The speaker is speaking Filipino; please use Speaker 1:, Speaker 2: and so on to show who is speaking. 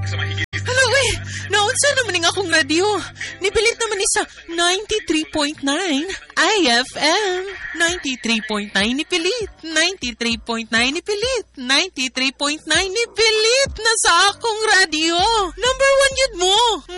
Speaker 1: Hala, uy, naunsa naman nga akong radio. Nipilit naman ni sa 93.9 IFM. 93.9 nipilit. 93.9 nipilit. 93.9 nipilit na sa akong radio. Number 1 yun mo.